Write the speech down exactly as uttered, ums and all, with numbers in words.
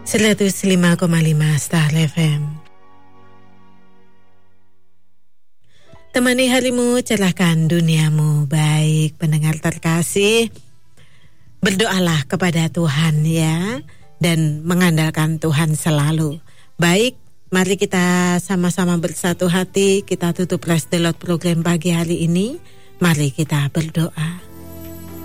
seratus lima koma lima Star F M. Temani harimu, cerahkan duniamu. Baik, pendengar terkasih, berdoalah kepada Tuhan ya, dan mengandalkan Tuhan selalu. Baik, mari kita sama-sama bersatu hati. Kita tutup Praise the Lord program pagi hari ini. Mari kita berdoa.